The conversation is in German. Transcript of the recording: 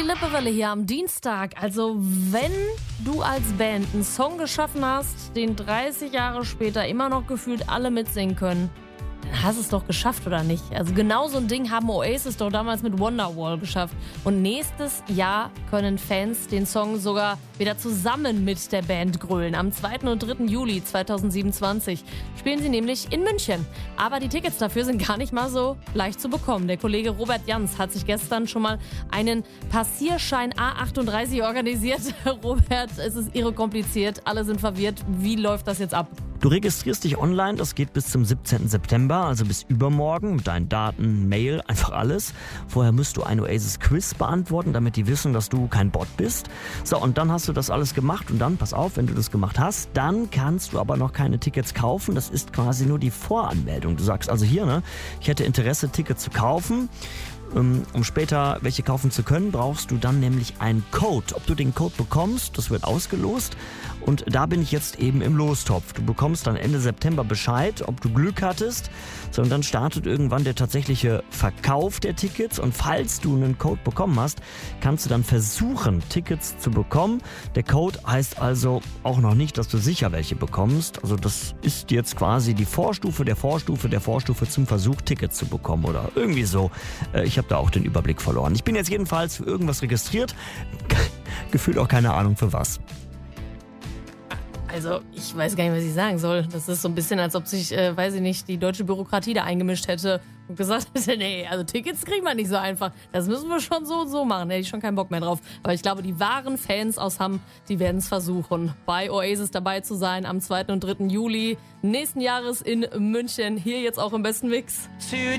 Lippewelle hier am Dienstag. Also wenn du als Band einen Song geschaffen hast, den 30 Jahre später immer noch gefühlt alle mitsingen können, dann hast du es doch geschafft, oder nicht? Also genau so ein Ding haben Oasis doch damals mit Wonderwall geschafft. Und nächstes Jahr können Fans den Song sogar wieder zusammen mit der Band grölen. Am 2. und 3. Juli 2027 spielen sie nämlich in München. Aber die Tickets dafür sind gar nicht mal so leicht zu bekommen. Der Kollege Robert Jans hat sich gestern schon mal einen Passierschein A38 organisiert. Robert, es ist irre kompliziert, alle sind verwirrt. Wie läuft das jetzt ab? Du registrierst dich online, das geht bis zum 17. September, also bis übermorgen, mit deinen Daten, Mail, einfach alles. Vorher musst du ein Oasis-Quiz beantworten, damit die wissen, dass du kein Bot bist. So, und dann hast du das alles gemacht und dann, pass auf, wenn du das gemacht hast, dann kannst du aber noch keine Tickets kaufen. Das ist quasi nur die Voranmeldung. Du sagst also hier, ne, ich hätte Interesse, Tickets zu kaufen. Um später welche kaufen zu können, brauchst du dann nämlich einen Code. Ob du den Code bekommst, das wird ausgelost. Und da bin ich jetzt eben im Lostopf. Du bekommst dann Ende September Bescheid, ob du Glück hattest. So, und dann startet irgendwann der tatsächliche Verkauf der Tickets. Und falls du einen Code bekommen hast, kannst du dann versuchen, Tickets zu bekommen. Der Code heißt also auch noch nicht, dass du sicher welche bekommst. Also das ist jetzt quasi die Vorstufe der Vorstufe der Vorstufe zum Versuch, Tickets zu bekommen oder irgendwie so. Ich habe da auch den Überblick verloren. Ich bin jetzt jedenfalls für irgendwas registriert. Gefühlt auch keine Ahnung für was. Also, ich weiß gar nicht, was ich sagen soll. Das ist so ein bisschen, als ob sich, weiß ich nicht, die deutsche Bürokratie da eingemischt hätte und gesagt hätte, nee, also Tickets kriegen wir nicht so einfach. Das müssen wir schon so und so machen. Da hätte ich schon keinen Bock mehr drauf. Aber ich glaube, die wahren Fans aus Hamm, die werden es versuchen, bei Oasis dabei zu sein am 2. und 3. Juli nächsten Jahres in München. Hier jetzt auch im besten Mix.